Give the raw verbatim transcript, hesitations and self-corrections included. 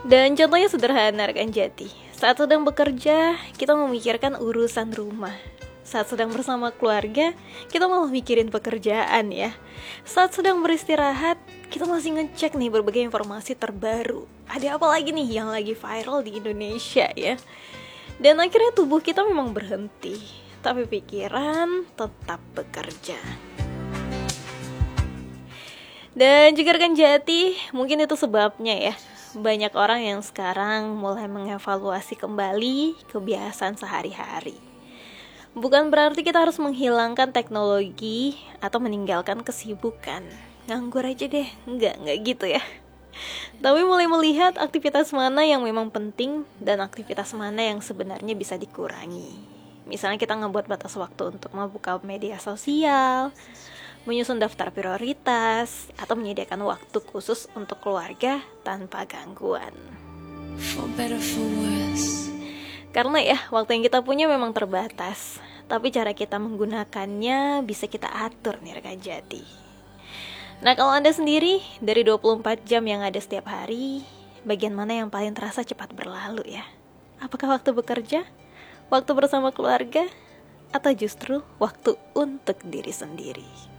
Dan contohnya sederhana rekan Jati. Saat sedang bekerja, kita memikirkan urusan rumah. Saat sedang bersama keluarga, kita malah mikirin pekerjaan ya. Saat sedang beristirahat, kita masih ngecek nih berbagai informasi terbaru. Ada apa lagi nih yang lagi viral di Indonesia ya. Dan akhirnya tubuh kita memang berhenti, tapi pikiran tetap bekerja. Dan juga rekan Jati, mungkin itu sebabnya ya, banyak orang yang sekarang mulai mengevaluasi kembali kebiasaan sehari-hari. Bukan berarti kita harus menghilangkan teknologi atau meninggalkan kesibukan. Nganggur aja deh, enggak, enggak gitu ya. Tapi mulai melihat aktivitas mana yang memang penting dan aktivitas mana yang sebenarnya bisa dikurangi. Misalnya kita ngebuat batas waktu untuk membuka media sosial, menyusun daftar prioritas, atau menyediakan waktu khusus untuk keluarga tanpa gangguan. For better, for worse. Karena ya, waktu yang kita punya memang terbatas, tapi cara kita menggunakannya bisa kita atur nih rekan Jati. Nah, kalau Anda sendiri, dari dua puluh empat jam yang ada setiap hari, bagian mana yang paling terasa cepat berlalu ya? Apakah waktu bekerja, waktu bersama keluarga, atau justru waktu untuk diri sendiri?